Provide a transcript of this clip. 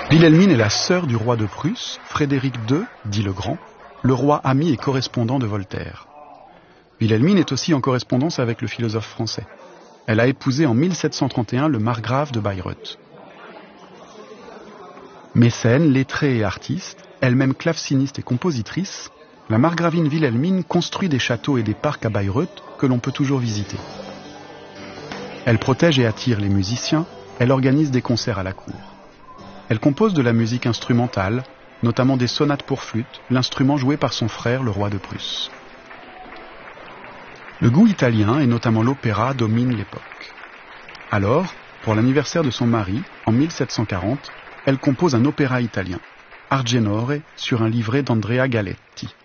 Wilhelmine est la sœur du roi de Prusse, Frédéric II, dit le Grand, le roi ami et correspondant de Voltaire. Wilhelmine est aussi en correspondance avec le philosophe français. Elle a épousé en 1731 le margrave de Bayreuth. Mécène, lettrée et artiste, elle-même claveciniste et compositrice, la margravine Wilhelmine construit des châteaux et des parcs à Bayreuth que l'on peut toujours visiter. Elle protège et attire les musiciens, elle organise des concerts à la cour. Elle compose de la musique instrumentale, notamment des sonates pour flûte, l'instrument joué par son frère, le roi de Prusse. Le goût italien, et notamment l'opéra, domine l'époque. Alors, pour l'anniversaire de son mari, en 1740, elle compose un opéra italien, Argenore, sur un livret d'Andrea Galetti.